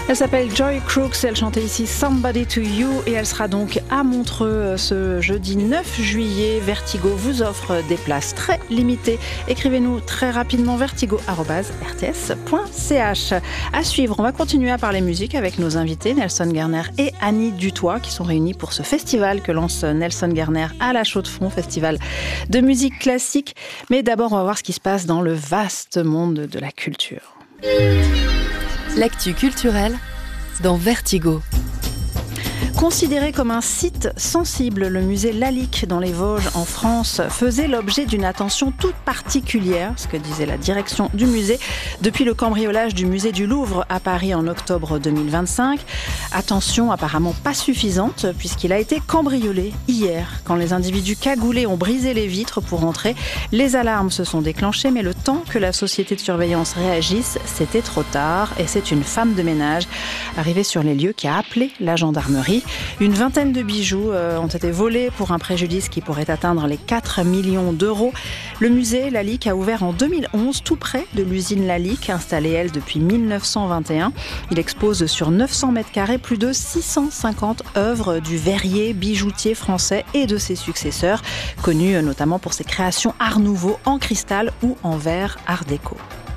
Elle s'appelle Joy Crooks, elle chantait ici Somebody to You et elle sera donc à Montreux ce jeudi 9 juillet. Vertigo vous offre des places très limitées. Écrivez-nous très rapidement vertigo@rts.ch. À suivre, on va continuer à parler musique avec nos invités Nelson Gerner et Annie Dutoit qui sont réunis pour ce festival que lance Nelson Gerner à la Chaux-de-Fonds, festival de musique classique. Mais d'abord, on va voir ce qui se passe dans le vaste monde de la culture. L'actu culturelle dans Vertigo. Considéré comme un site sensible, le musée Lalique dans les Vosges en France faisait l'objet d'une attention toute particulière, ce que disait la direction du musée, depuis le cambriolage du musée du Louvre à Paris en octobre 2025. Attention apparemment pas suffisante puisqu'il a été cambriolé hier. Quand les individus cagoulés ont brisé les vitres pour entrer, les alarmes se sont déclenchées, mais le temps que la société de surveillance réagisse, c'était trop tard et c'est une femme de ménage arrivée sur les lieux qui a appelé la gendarmerie. Une vingtaine de bijoux ont été volés pour un préjudice qui pourrait atteindre les 4 millions d'euros. Le musée Lalique a ouvert en 2011 tout près de l'usine Lalique, installée elle depuis 1921. Il expose sur 900 mètres carrés plus de 650 œuvres du verrier bijoutier français et de ses successeurs, connu notamment pour ses créations art nouveau en cristal ou en verre art déco.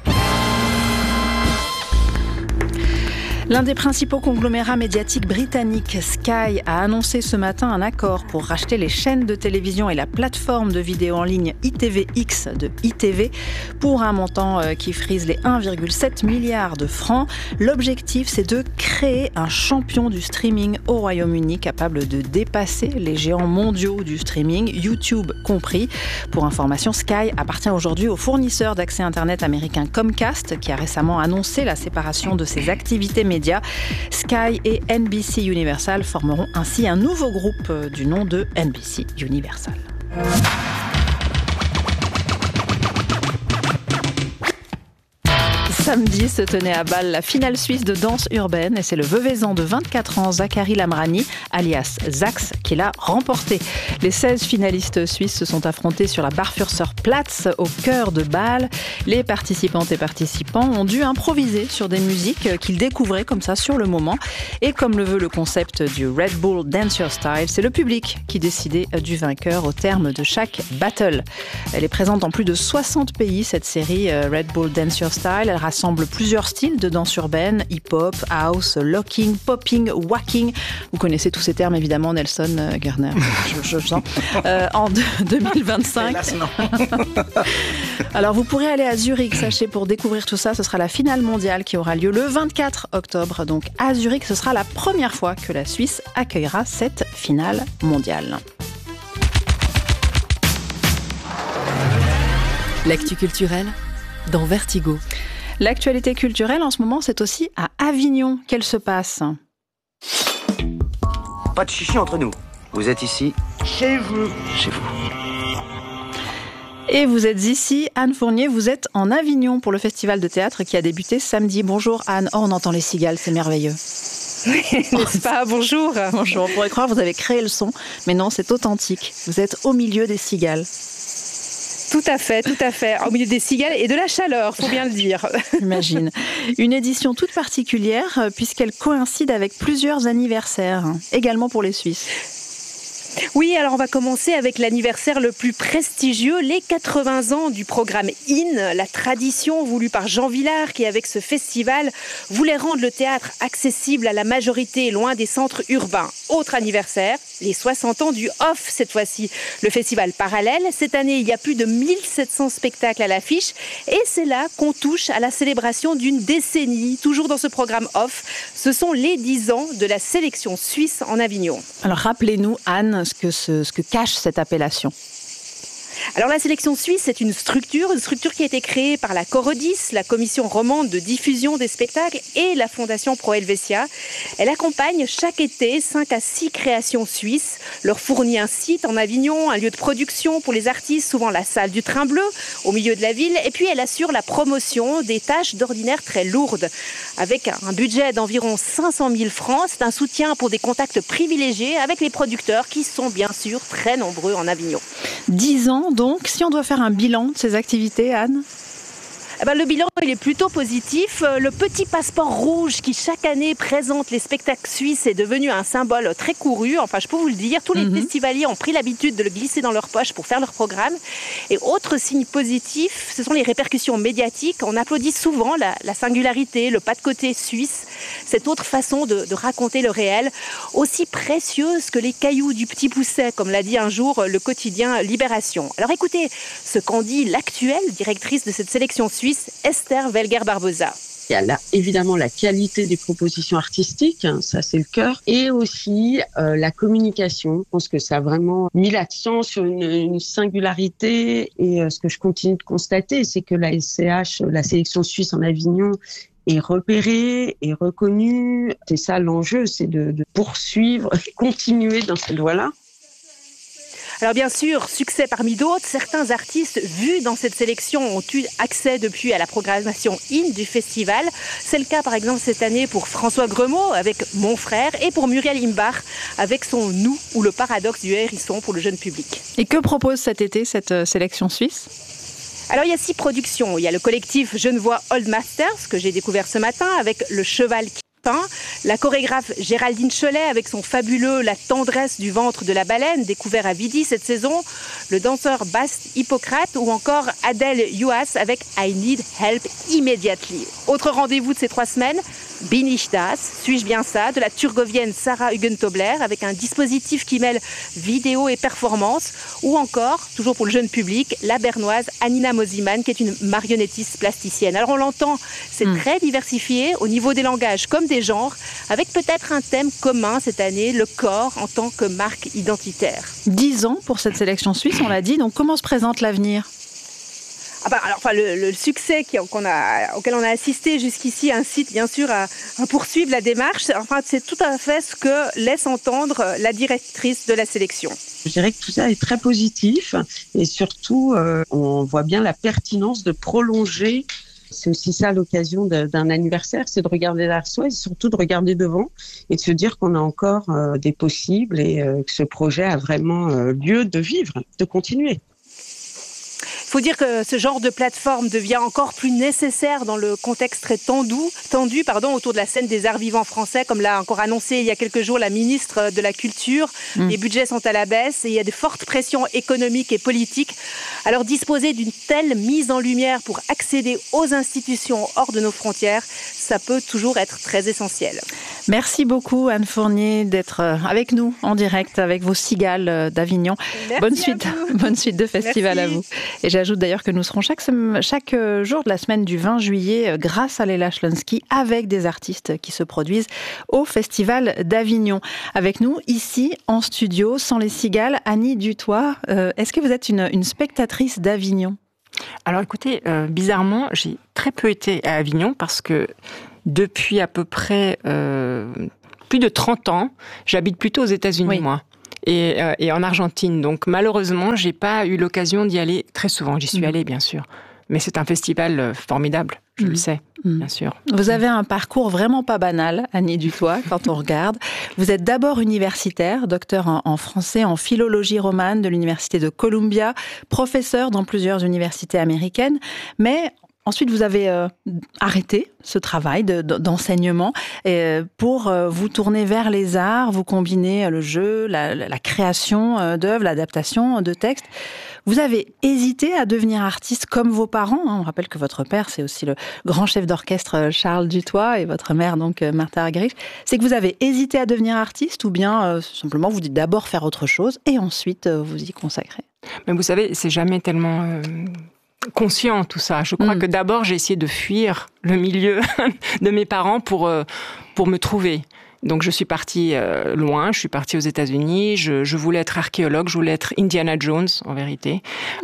L'un des principaux conglomérats médiatiques britanniques, Sky, a annoncé ce matin un accord pour racheter les chaînes de télévision et la plateforme de vidéo en ligne ITVX de ITV pour un montant qui frise les 1,7 milliard de francs. L'objectif, c'est de créer un champion du streaming au Royaume-Uni capable de dépasser les géants mondiaux du streaming, YouTube compris. Pour information, Sky appartient aujourd'hui au fournisseur d'accès Internet américain Comcast qui a récemment annoncé la séparation de ses activités médias. Sky et NBC Universal formeront ainsi un nouveau groupe du nom de NBC Universal. Samedi se tenait à Bâle la finale suisse de danse urbaine et c'est le Veuvezan de 24 ans, Zachary Lamrani, alias Zax, qui l'a remporté. Les 16 finalistes suisses se sont affrontés sur la Barführer Platz au cœur de Bâle. Les participantes et participants ont dû improviser sur des musiques qu'ils découvraient comme ça sur le moment. Et comme le veut le concept du Red Bull Dance Your Style, c'est le public qui décidait du vainqueur au terme de chaque battle. Elle est présente dans plus de 60 pays, cette série Red Bull Dance Your Style. Elle rassemble plusieurs styles de danse urbaine, hip-hop, house, locking, popping, whacking. Vous connaissez tous ces termes évidemment, Nelson Gerner, je sens. En 2025. Hélas, non. Alors vous pourrez aller à Zurich, sachez, pour découvrir tout ça. Ce sera la finale mondiale qui aura lieu le 24 octobre. Donc à Zurich, ce sera la première fois que la Suisse accueillera cette finale mondiale. L'actu culturelle dans Vertigo. L'actualité culturelle en ce moment, c'est aussi à Avignon qu'elle se passe. Pas de chichi entre nous. Vous êtes ici. Chez vous. Chez vous. Et vous êtes ici, Anne Fournier, vous êtes en Avignon pour le festival de théâtre qui a débuté samedi. Bonjour Anne. Oh, on entend les cigales, c'est merveilleux. Oui, n'est-ce pas? Bonjour. Bonjour. On pourrait croire que vous avez créé le son, mais non, c'est authentique. Vous êtes au milieu des cigales. Tout à fait, au milieu des cigales et de la chaleur, faut bien le dire. J'imagine. Une édition toute particulière puisqu'elle coïncide avec plusieurs anniversaires, également pour les Suisses. Oui, alors on va commencer avec l'anniversaire le plus prestigieux, les 80 ans du programme IN, la tradition voulue par Jean Vilar qui, avec ce festival, voulait rendre le théâtre accessible à la majorité, loin des centres urbains. Autre anniversaire, les 60 ans du OFF cette fois-ci. Le festival parallèle, cette année, il y a plus de 1700 spectacles à l'affiche et c'est là qu'on touche à la célébration d'une décennie. Toujours dans ce programme OFF, ce sont les 10 ans de la sélection suisse en Avignon. Alors rappelez-nous, Anne, ce que cache cette appellation. Alors la sélection suisse, c'est une structure qui a été créée par la Corodis, la commission romande de diffusion des spectacles et la fondation Pro Helvetia. Elle accompagne chaque été 5 à 6 créations suisses, leur fournit un site en Avignon, un lieu de production pour les artistes, souvent la salle du Train Bleu, au milieu de la ville, et puis elle assure la promotion des tâches d'ordinaire très lourdes. Avec un budget d'environ 500 000 francs, c'est un soutien pour des contacts privilégiés avec les producteurs qui sont bien sûr très nombreux en Avignon. 10 ans donc, si on doit faire un bilan de ces activités, Anne ? Le bilan, il est plutôt positif. Le petit passeport rouge qui, chaque année, présente les spectacles suisses est devenu un symbole très couru. Enfin, je peux vous le dire, tous les festivaliers ont pris l'habitude de le glisser dans leur poche pour faire leur programme. Et autre signe positif, ce sont les répercussions médiatiques. On applaudit souvent la singularité, le pas de côté suisse, cette autre façon de raconter le réel, aussi précieuse que les cailloux du Petit Pousset, comme l'a dit un jour le quotidien Libération. Alors écoutez ce qu'en dit l'actuelle directrice de cette sélection suisse, Esther Welger-Barbosa. Il y a là, évidemment, la qualité des propositions artistiques, ça c'est le cœur, et aussi la communication. Je pense que ça a vraiment mis l'accent sur une singularité, et ce que je continue de constater, c'est que la SCH, la sélection suisse en Avignon, est repérée, est reconnue. C'est ça l'enjeu, c'est de poursuivre, continuer dans cette voie-là. Alors bien sûr, succès parmi d'autres, certains artistes vus dans cette sélection ont eu accès depuis à la programmation IN du festival. C'est le cas par exemple cette année pour François Gremaud avec Mon Frère et pour Muriel Imbach avec son Nous ou le paradoxe du hérisson pour le jeune public. Et que propose cet été cette sélection suisse ? Alors il y a 6 productions. Il y a le collectif Genevois Old Masters que j'ai découvert ce matin avec Le Cheval qui peint, la chorégraphe Géraldine Cholet avec son fabuleux La tendresse du ventre de la baleine découvert à Vidi cette saison, le danseur Bast Hippocrate ou encore Adèle Juas avec I Need Help Immediately. Autre rendez-vous de ces 3 semaines, Bin ich das, suis-je bien ça, de la turgovienne Sarah Hugentobler avec un dispositif qui mêle vidéo et performance, ou encore, toujours pour le jeune public, la bernoise Anina Mosiman qui est une marionnettiste plasticienne. Alors on l'entend, c'est très diversifié au niveau des langages comme des genres, avec peut-être un thème commun cette année, le corps en tant que marque identitaire. 10 ans pour cette sélection suisse, on l'a dit, donc comment se présente l'avenir ? Le succès auquel on a assisté jusqu'ici incite bien sûr à poursuivre la démarche. Enfin, c'est tout à fait ce que laisse entendre la directrice de la sélection. Je dirais que tout ça est très positif et surtout, on voit bien la pertinence de prolonger. C'est aussi ça l'occasion d'un anniversaire, c'est de regarder derrière soi et surtout de regarder devant et de se dire qu'on a encore des possibles et que ce projet a vraiment lieu de vivre, de continuer. Il faut dire que ce genre de plateforme devient encore plus nécessaire dans le contexte très tendu autour de la scène des arts vivants français, comme l'a encore annoncé il y a quelques jours la ministre de la Culture. Les budgets sont à la baisse et il y a de fortes pressions économiques et politiques. Alors disposer d'une telle mise en lumière pour accéder aux institutions hors de nos frontières, ça peut toujours être très essentiel. Merci beaucoup Anne Fournier d'être avec nous en direct avec vos cigales d'Avignon. Bonne suite de festival. Merci à vous. Et j'ajoute d'ailleurs que nous serons chaque jour de la semaine du 20 juillet grâce à Léla Schlonsky avec des artistes qui se produisent au Festival d'Avignon. Avec nous ici en studio, sans les cigales, Annie Dutoit. Est-ce que vous êtes une spectatrice d'Avignon ? Alors écoutez, bizarrement, j'ai très peu été à Avignon parce que depuis à peu près plus de 30 ans, j'habite plutôt aux États-Unis, moi. Et en Argentine. Donc malheureusement, j'ai pas eu l'occasion d'y aller très souvent. J'y suis allée, bien sûr. Mais c'est un festival formidable, je le sais, bien sûr. Vous avez un parcours vraiment pas banal, Annie Dutoit, quand on regarde. Vous êtes d'abord universitaire, docteur en français, en philologie romane de l'université de Columbia, professeur dans plusieurs universités américaines, mais ensuite, vous avez arrêté ce travail d'enseignement pour vous tourner vers les arts. Vous combinez le jeu, la création d'œuvres, l'adaptation de textes. Vous avez hésité à devenir artiste comme vos parents. On rappelle que votre père, c'est aussi le grand chef d'orchestre Charles Dutoit et votre mère, donc Martha Argerich. C'est que vous avez hésité à devenir artiste ou bien simplement vous dites d'abord faire autre chose et ensuite vous y consacrer ? Mais vous savez, c'est jamais tellement conscient tout ça. Je crois que d'abord j'ai essayé de fuir le milieu de mes parents pour me trouver. Donc je suis partie loin, je suis partie aux États-Unis, je voulais être archéologue, je voulais être Indiana Jones en vérité.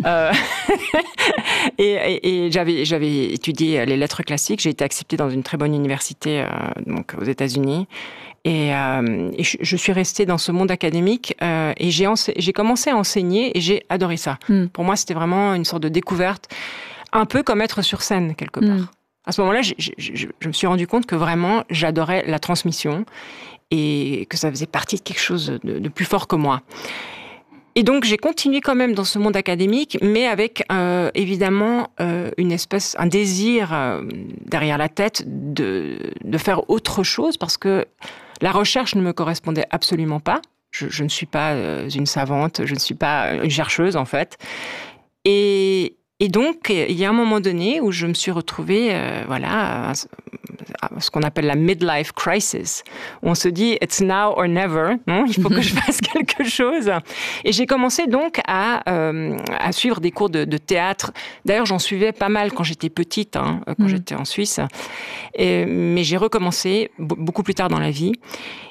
Et j'avais étudié les lettres classiques, j'ai été acceptée dans une très bonne université donc aux États-Unis. Et je suis restée dans ce monde académique et j'ai commencé à enseigner et j'ai adoré ça. Pour moi, c'était vraiment une sorte de découverte, un peu comme être sur scène quelque part. À ce moment-là, je me suis rendu compte que vraiment, j'adorais la transmission et que ça faisait partie de quelque chose de plus fort que moi. Et donc, j'ai continué quand même dans ce monde académique, mais avec évidemment un désir derrière la tête de faire autre chose, parce que la recherche ne me correspondait absolument pas. Je ne suis pas une savante, je ne suis pas une chercheuse en fait. Et donc, il y a un moment donné où je me suis retrouvée, à ce qu'on appelle la midlife crisis. On se dit, it's now or never, non ? Il faut que je fasse quelque chose. Et j'ai commencé donc à suivre des cours de théâtre. D'ailleurs, j'en suivais pas mal quand j'étais petite, quand j'étais en Suisse. Mais j'ai recommencé beaucoup plus tard dans la vie.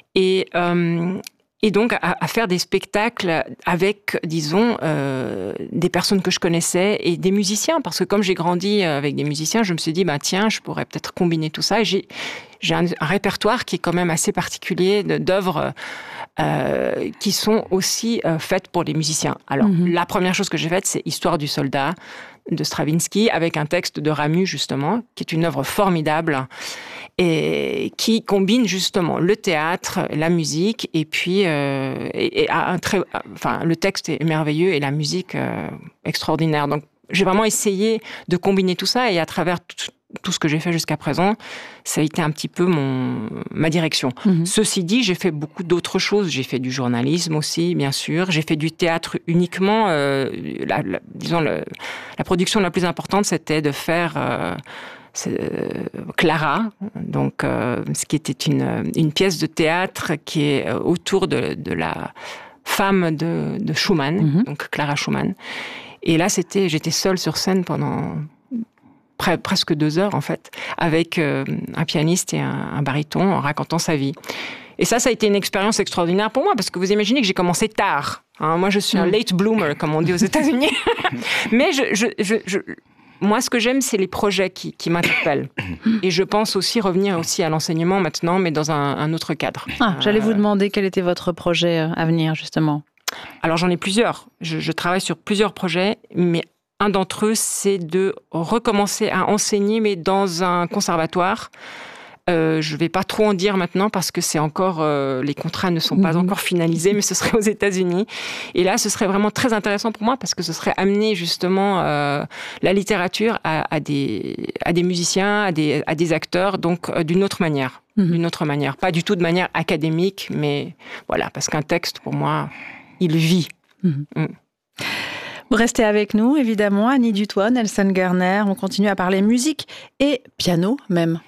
Et donc, à faire des spectacles avec, disons, des personnes que je connaissais et des musiciens. Parce que comme j'ai grandi avec des musiciens, je me suis dit, tiens, je pourrais peut-être combiner tout ça. Et j'ai un répertoire qui est quand même assez particulier d'œuvres qui sont aussi faites pour les musiciens. Alors, la première chose que j'ai faite, c'est Histoire du soldat de Stravinsky, avec un texte de Ramu, justement, qui est une œuvre formidable et qui combine justement le théâtre, la musique, et puis le texte est merveilleux et la musique extraordinaire. Donc, j'ai vraiment essayé de combiner tout ça, et à travers tout ce que j'ai fait jusqu'à présent, ça a été un petit peu ma direction. Ceci dit, j'ai fait beaucoup d'autres choses. J'ai fait du journalisme aussi, bien sûr. J'ai fait du théâtre uniquement. La production la plus importante, c'était de faire Clara, donc ce qui était une pièce de théâtre qui est autour de la femme de Schumann, donc Clara Schumann. Et là, j'étais seule sur scène pendant presque 2 heures, en fait, avec un pianiste et un baryton en racontant sa vie. Et ça a été une expérience extraordinaire pour moi, parce que vous imaginez que j'ai commencé tard. Moi, je suis un late bloomer, comme on dit aux États-Unis. Mais moi, ce que j'aime, c'est les projets qui m'interpellent. Et je pense aussi revenir aussi à l'enseignement maintenant, mais dans un autre cadre. J'allais vous demander quel était votre projet à venir, justement. Alors, j'en ai plusieurs. Je travaille sur plusieurs projets, mais un d'entre eux, c'est de recommencer à enseigner, mais dans un conservatoire. Je ne vais pas trop en dire maintenant parce que c'est encore les contrats ne sont pas encore finalisés, mais ce serait aux États-Unis. Et là, ce serait vraiment très intéressant pour moi parce que ce serait amener justement la littérature à des musiciens, à des acteurs, donc d'une autre manière. D'une autre manière. Pas du tout de manière académique, mais voilà, parce qu'un texte, pour moi, il vit. Vous restez avec nous, évidemment. Annie Dutoit, Nelson Gerner. On continue à parler musique et piano même.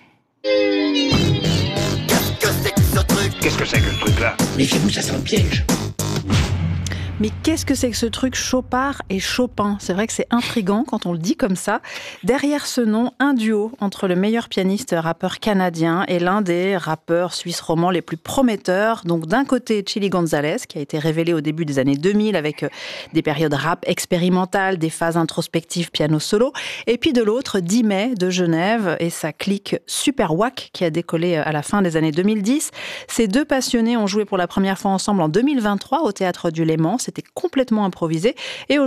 Qu'est-ce que c'est que ce truc-là ? Méfiez-vous, ça sent le piège. Mais qu'est-ce que c'est que ce truc Chopard et Chopin ? C'est vrai que c'est intriguant quand on le dit comme ça. Derrière ce nom, un duo entre le meilleur pianiste rappeur canadien et l'un des rappeurs suisses romans les plus prometteurs. Donc d'un côté, Chili González, qui a été révélé au début des années 2000 avec des périodes rap expérimentales, des phases introspectives piano solo. Et puis de l'autre, Dimay de Genève et sa clique Super Wack qui a décollé à la fin des années 2010. Ces deux passionnés ont joué pour la première fois ensemble en 2023 au Théâtre du Léman. C'était complètement improvisé. Et